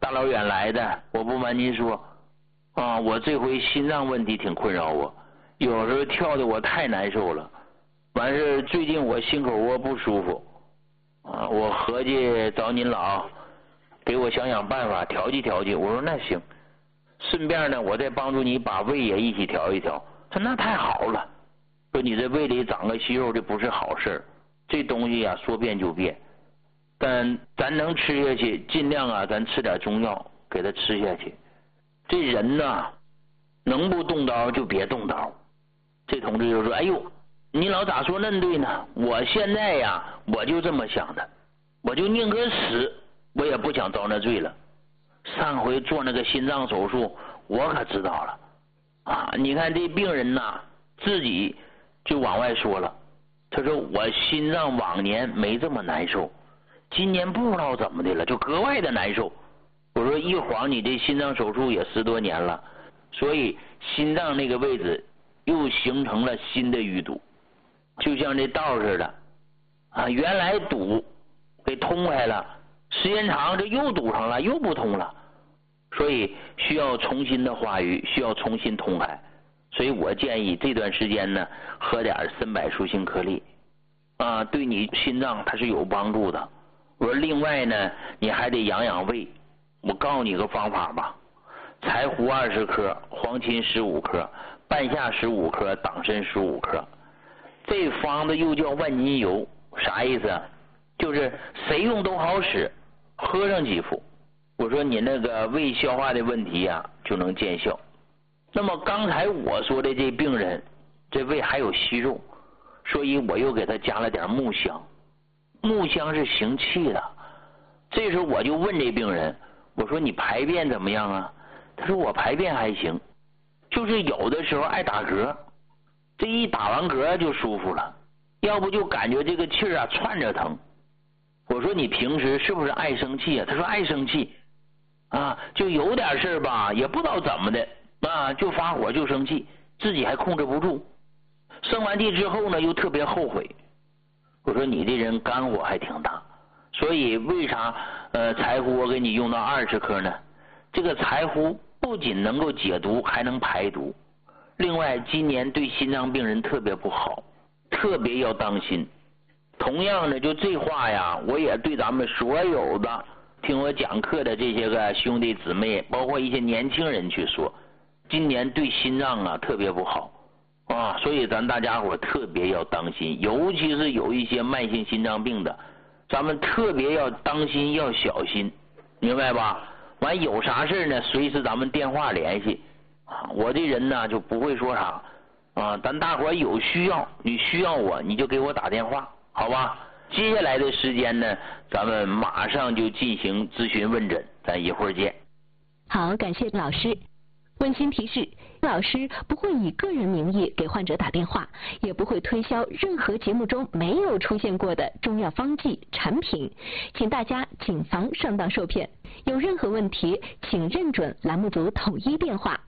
大老远来的，我不瞒您说，我这回心脏问题挺困扰我，有时候跳的我太难受了。完事最近我心口窝不舒服，我合计找您老给我想办法调剂调剂。我说那行，顺便呢我再帮助你把胃也一起调一调。他说那太好了，说你这胃里长个息肉这不是好事，这东西啊说变就变，但咱能吃下去，尽量啊咱吃点中药给他吃下去。这人呢能不动刀就别动刀。这同志就说，哎呦，你老咋说那对呢？我现在呀我就这么想的，我就宁可死我也不想遭那罪了。上回做那个心脏手术我可知道了你看这病人呐自己就往外说了，他说我心脏往年没这么难受，今年不知道怎么的了就格外的难受。我说一晃你这心脏手术也10多年了，所以心脏那个位置又形成了新的淤堵，就像这道似的原来堵给通开了，时间长这又堵上了，又不通了，所以需要重新的化瘀，需要重新通开。所以我建议这段时间呢喝点参柏树性颗粒对你心脏它是有帮助的。我说另外呢你还得养胃，我告诉你个方法吧，柴胡20克，黄芩15克，半夏15克，党参15克。这方子又叫万金油，啥意思就是谁用都好使，喝上几副，我说你那个胃消化的问题就能见效。那么刚才我说的这病人这胃还有息肉，所以我又给他加了点木香。木香是行气的。这时候我就问这病人，我说你排便怎么样啊？他说我排便还行，就是有的时候爱打嗝，这一打完嗝就舒服了，要不就感觉这个气窜着疼。我说你平时是不是爱生气他说爱生气就有点事吧也不知道怎么的就发火就生气，自己还控制不住，生完气之后呢又特别后悔。我说你这人肝火还挺大，所以为啥柴胡我给你用到20克呢？这个柴胡不仅能够解毒还能排毒，另外今年对心脏病人特别不好，特别要当心。同样的就这话我也对咱们所有的听我讲课的这些个兄弟姊妹，包括一些年轻人去说，今年对心脏特别不好所以咱大家伙特别要当心，尤其是有一些慢性心脏病的，咱们特别要当心要小心，明白吧？完有啥事呢随时咱们电话联系我这人呢就不会说啥咱大伙有需要，你需要我你就给我打电话，好吧？接下来的时间呢咱们马上就进行咨询问诊，咱一会儿见。 好，感谢老师。温馨提示，老师不会以个人名义给患者打电话，也不会推销任何节目中没有出现过的中药方剂产品，请大家谨防上当受骗。有任何问题请认准栏目组统一电话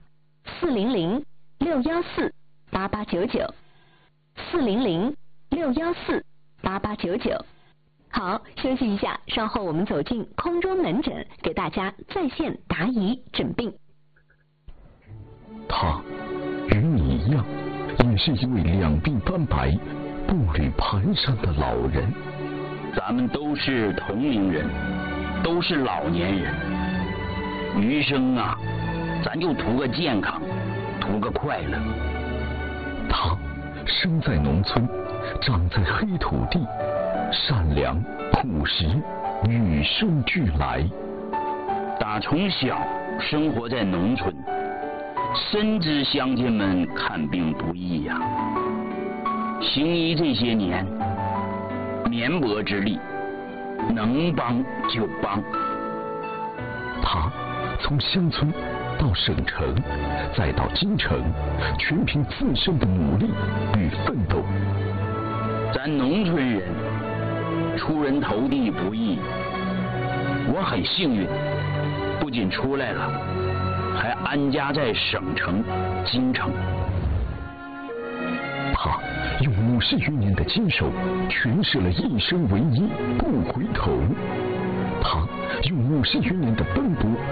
400-614-8899 400-614-8899。好，休息一下，稍后我们走进空中门诊，给大家在线答疑诊病。 他与你一样，也是一位两鬓斑白、步履蹒跚的老人。 咱们都是同龄人，都是老年人，余生咱就图个健康，图个快乐。 他生在农村，长在黑土地，善良朴实，与生俱来。 打从小生活在农村，深知乡亲们看病不易行医这些年，绵薄之力，能帮就帮。 他从乡村到省城，再到京城，全凭自身的努力与奋斗。 咱农村人出人头地不易，我很幸运，不仅出来了，还安家在省城京城。 他用50余年的坚守诠释了一生为一不回头，他用50余年的奔波